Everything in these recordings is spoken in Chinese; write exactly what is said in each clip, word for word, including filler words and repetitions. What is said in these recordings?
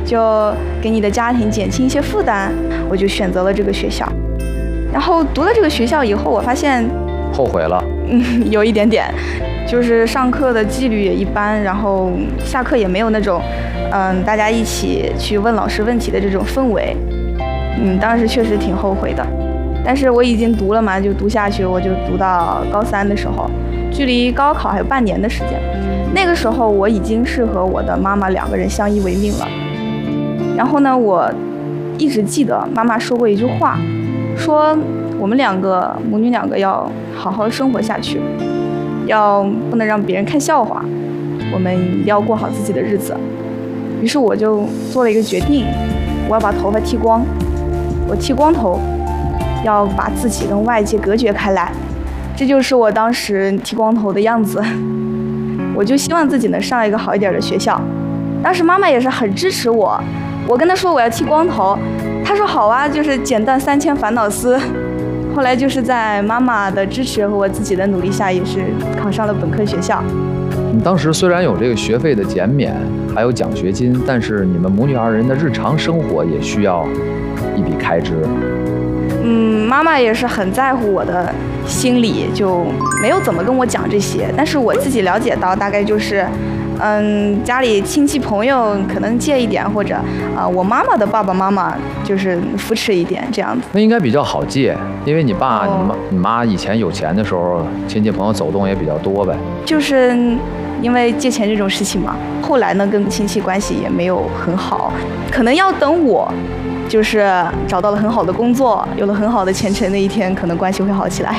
就给你的家庭减轻一些负担，我就选择了这个学校。然后读了这个学校以后，我发现后悔了， 嗯，有一点点，就是上课的纪律也一般，然后下课也没有那种，嗯，大家一起去问老师问题的这种氛围。嗯，当时确实挺后悔的，但是我已经读了嘛，就读下去，我就读到高三的时候，距离高考还有半年的时间。那个时候我已经是和我的妈妈两个人相依为命了。然后呢，我一直记得妈妈说过一句话，说我们两个母女两个要好好生活下去，要不能让别人看笑话，我们一定要过好自己的日子。于是我就做了一个决定，我要把头发剃光，我剃光头，要把自己跟外界隔绝开来。这就是我当时剃光头的样子。我就希望自己能上一个好一点的学校。当时妈妈也是很支持我，我跟她说我要剃光头，她说好啊，就是减断三千烦恼丝。后来就是在妈妈的支持和我自己的努力下，也是考上了本科学校。 你当时虽然有这个学费的减免，还有奖学金，但是你们母女二人的日常生活也需要一笔开支。 嗯，妈妈也是很在乎我的心理，就没有怎么跟我讲这些。但是我自己了解到，大概就是，嗯，家里亲戚朋友可能借一点，或者啊、呃，我妈妈的爸爸妈妈就是扶持一点这样子。 那应该比较好借，因为你爸、 哦、 你妈、你妈以前有钱的时候，亲戚朋友走动也比较多呗。 就是因为借钱这种事情嘛，后来呢跟亲戚关系也没有很好，可能要等我。就是找到了很好的工作，有了很好的前程，那一天可能关系会好起来。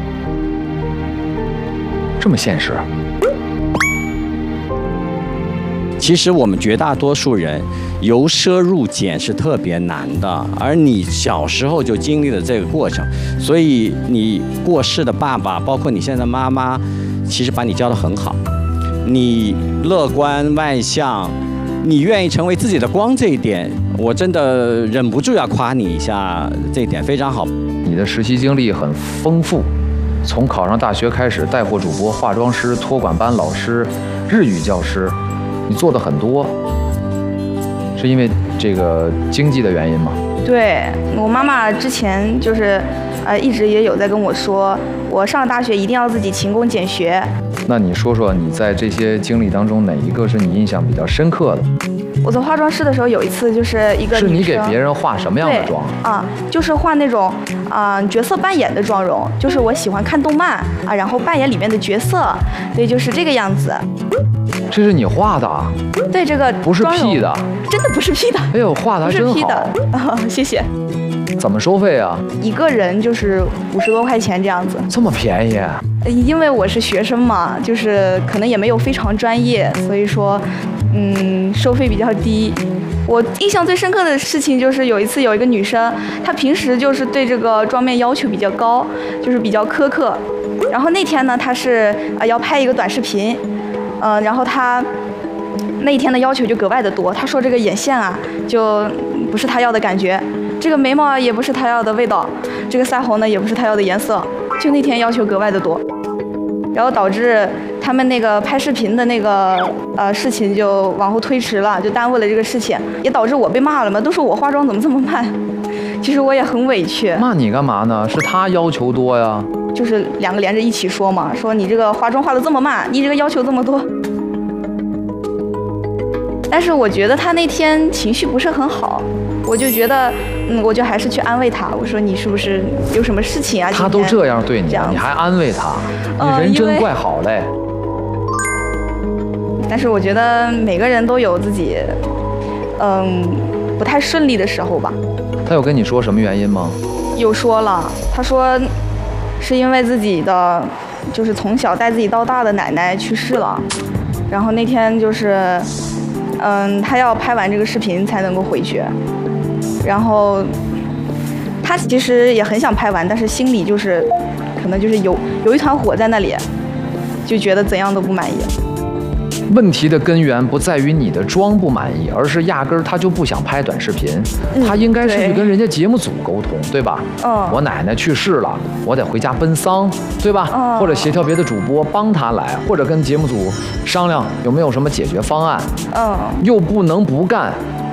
这么现实？ 其实我们绝大多数人由奢入俭是特别难的，而你小时候就经历了这个过程，所以你过世的爸爸，包括你现在的妈妈，其实把你教得很好。你乐观外向，你愿意成为自己的光，这一点我真的忍不住要夸你一下，这一点非常好。 你的实习经历很丰富，从考上大学开始，带货主播、化妆师、托管班老师、日语教师，你做的很多，是因为这个经济的原因吗？ 对，我妈妈之前就是，呃，一直也有在跟我说，我上了大学一定要自己勤工俭学。 那你说说你在这些经历当中哪一个是你印象比较深刻的？ 我做化妆师的时候，有一次就是一个女生， 是你给别人化什么样的妆啊？就是化那种啊、呃、角色扮演的妆容，就是我喜欢看动漫啊，然后扮演里面的角色，对，就是这个样子。 这是你画的啊？ 对，这个不是 P 的， 真的不是 P 的。 哎呦，画的还真好。 不是 P 的、哦，谢谢。 怎么收费啊？ 一个人就是五十多块钱这样子。 这么便宜？ 因为我是学生嘛，就是可能也没有非常专业，所以说，嗯，收费比较低。我印象最深刻的事情就是有一次有一个女生，她平时就是对这个妆面要求比较高，就是比较苛刻。然后那天呢，她是啊、呃、要拍一个短视频，呃，然后她那一天的要求就格外的多。她说这个眼线啊，就不是她要的感觉。这个眉毛啊也不是他要的味道，这个腮红呢也不是他要的颜色，就那天要求格外的多，然后导致他们那个拍视频的那个呃事情就往后推迟了，就耽误了这个事情，也导致我被骂了嘛，都说我化妆怎么这么慢，其实我也很委屈。 骂你干嘛呢？是他要求多呀。 就是两个连着一起说嘛，说你这个化妆化的这么慢，你这个要求这么多。但是我觉得他那天情绪不是很好，我就觉得，嗯，我就还是去安慰他，我说你是不是有什么事情啊？ 他都这样对你，你还安慰他，你人真怪好嘞。 但是我觉得每个人都有自己，嗯，不太顺利的时候吧。 他有跟你说什么原因吗？ 有说了，他说是因为自己的，就是从小带自己到大的奶奶去世了，然后那天就是。嗯，他要拍完这个视频才能够回去，然后他其实也很想拍完，但是心里就是可能就是有有一团火在那里，就觉得怎样都不满意。 问题的根源不在于你的妆不满意，而是压根儿他就不想拍短视频，嗯、他应该是去跟人家节目组沟通，对吧？嗯，我奶奶去世了，我得回家奔丧，对吧？嗯，或者协调别的主播帮他来，或者跟节目组商量有没有什么解决方案。嗯，又不能不干，